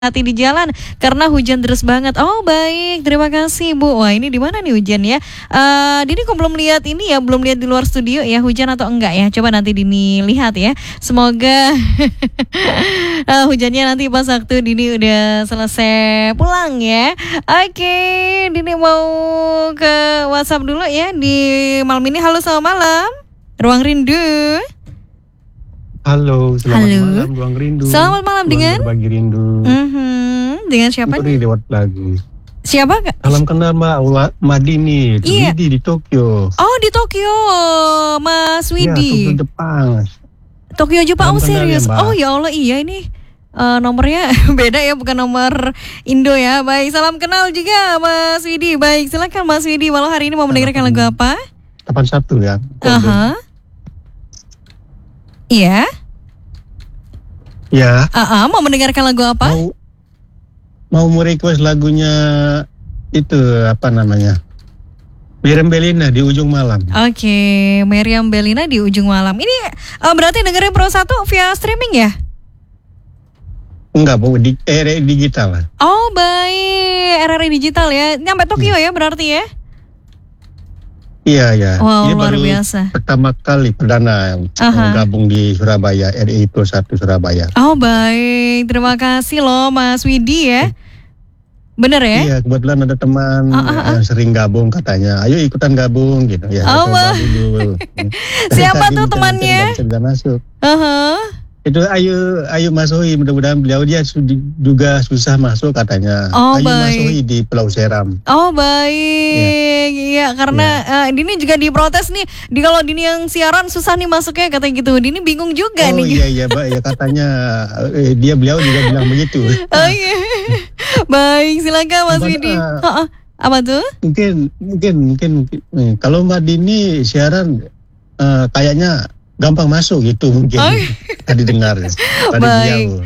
hati di jalan karena hujan deras banget. Oh baik, terima kasih Bu. Wah ini di mana nih hujan ya? Dini kok belum lihat ini ya, belum lihat di luar studio ya hujan atau enggak ya? Coba nanti Dini lihat ya. Semoga hujannya nanti pas waktu Dini udah selesai pulang ya. Oke, Dini mau ke WhatsApp dulu ya di malam ini. Halo, selamat malam. Ruang Rindu. Halo, selamat malam Ruang Rindu. Selamat malam dengan berbagi rindu. Dengan siapa nih? Lewat lagu. Siapa Kak? Salam kenal Mbak Madini, Iya. Widi di Tokyo. Oh di Tokyo, Mas Iya, Widi. Tokyo Jepang. Tokyo Jepang, oh Salam kenal serius? ya, Mbak. Oh ya Allah, iya ini nomornya beda ya, bukan nomor Indo ya. Baik, salam kenal juga Mas Widi. Baik, silakan Mas Widi. Malam hari ini mau mendengarkan lagu apa? 81 ya. Iya. Ya. Mau mendengarkan lagu apa? Mau request lagunya itu apa namanya? Miriam Bellina di Ujung Malam. Oke, Miriam Bellina di Ujung Malam. Ini berarti dengerin Pro 1 via streaming ya? Enggak, Bu, di RRI digital lah. Oh baik, RRI digital ya. Nyampe Tokyo ya berarti ya? Iya, ya. Wow, Ini luar baru biasa. pertama kali perdana gabung di Surabaya, RRI Pro 1 Surabaya. Oh baik, terima kasih loh Mas Widi ya. Bener ya? Iya, kebetulan ada teman yang sering gabung katanya, ayo ikutan gabung gitu ya. Oh, dulu. Siapa tuh temannya? Bisa masuk. Itu Ayu Masohi, mudah-mudahan beliau dia juga susah masuk katanya. Oh, Ayu baik. Masohi di Pulau Seram. Oh baik, iya karena Dini juga diprotes nih. Kalau Dini yang siaran susah nih masuknya katanya gitu. Dini bingung juga nih. Oh iya, Mbak, ya katanya beliau juga bilang begitu. Oh iya. Baik, silakan Mas Widi. Apa tuh? Mungkin kalau Mbak Dini siaran kayaknya gampang masuk gitu mungkin. Tadi dengar ya. Baik.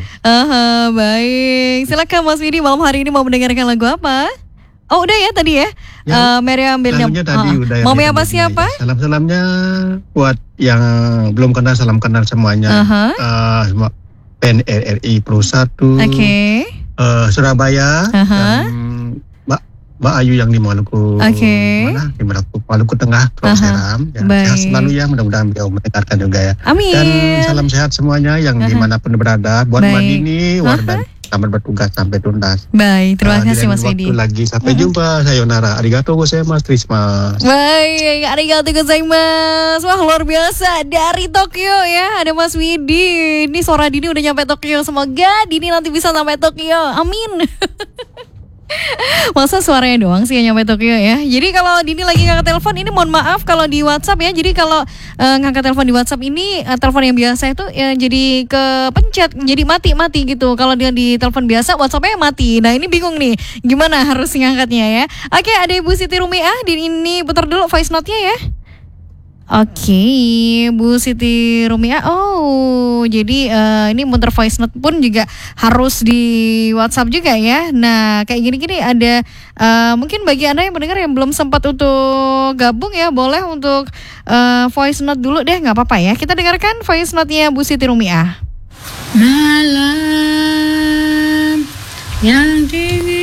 Baik. Silakan Mas Widi, malam hari ini mau mendengarkan lagu apa? Oh udah ya tadi ya. Miriam Bellina. Tadi udah. Mau apa siapa? Salam-salamnya buat yang belum kenal, salam kenal semuanya. Semua pen RRI Pro 1. Oke. Surabaya. Dan Mbak Ayu yang di Maluku. Mana? Di Maluku Tengah, Pulau Seram. Ya, sehat selalu ya, mudah-mudahan beliau mendengarkan juga ya. Amin. Dan salam sehat semuanya yang dimanapun berada. Buat Mbak Dini, Wardan, selamat bertugas sampai tuntas. Baik, terima kasih Mas Widi. Lagi sampai jumpa, sayonara. Arigatou gozaimasu, Trisma. Baik, arigatou gozaimasu. Wah luar biasa, dari Tokyo ya ada Mas Widi. Ini suara Dini udah nyampe Tokyo. Semoga Dini nanti bisa sampai Tokyo. Amin. Masa suaranya doang sih yang nyampe Tokyo ya. Jadi kalau Dini lagi ngangkat telepon ini mohon maaf kalau di WhatsApp ya. Jadi kalau ngangkat telepon di WhatsApp ini telepon yang biasa itu jadi kepencet, jadi mati gitu. Kalau dia di telepon biasa WhatsAppnya mati. Nah ini bingung nih gimana harus ngangkatnya ya. Oke, ada Ibu Siti Rumiah. Ini putar dulu voice note-nya ya. Oke, Bu Siti Rumiah. Oh, jadi ini muter voice note pun juga harus di WhatsApp juga ya. Nah, kayak gini-gini ada mungkin bagi Anda yang mendengar yang belum sempat untuk gabung ya, boleh untuk voice note dulu deh, nggak apa-apa ya. Kita dengarkan voice note-nya Bu Siti Rumiah. Malam yang dingin